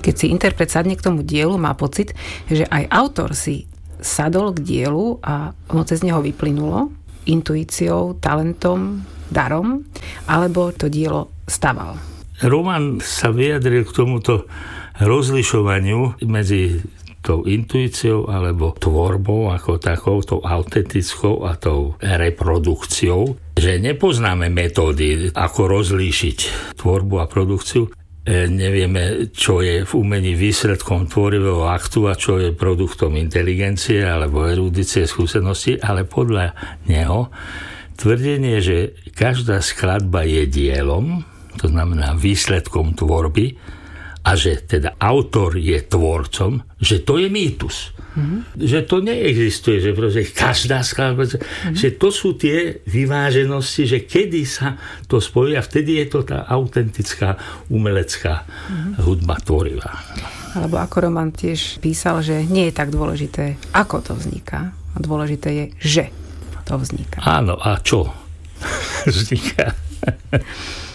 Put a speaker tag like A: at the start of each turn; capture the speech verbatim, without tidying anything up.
A: Keď si interpret sadne k tomu dielu, má pocit, že aj autor si sadol k dielu a ono cez neho vyplynulo intuíciou, talentom, darom, alebo to dielo staval.
B: Roman sa vyjadril k tomuto rozlišovaniu medzi tou intuíciou alebo tvorbou ako takou, tou autentickou a tou reprodukciou, že nepoznáme metódy, ako rozlíšiť tvorbu a produkciu. E, nevieme, čo je v umení výsledkom tvorivého aktu a čo je produktom inteligencie alebo erudície skúsenosti, ale podľa neho tvrdenie, že každá skladba je dielom, to znamená výsledkom tvorby, a že teda autor je tvorcom, že to je mýtus. Mm-hmm. Že to neexistuje, že proste každá skladba, mm-hmm. že to sú tie vyváženosti, že kedy sa to spojí a vtedy je to tá autentická umelecká mm-hmm. hudba tvorivá.
A: Alebo ako Roman tiež písal, že nie je tak dôležité, ako to vzniká. A dôležité je, že to vzniká.
B: Áno, a čo vzniká?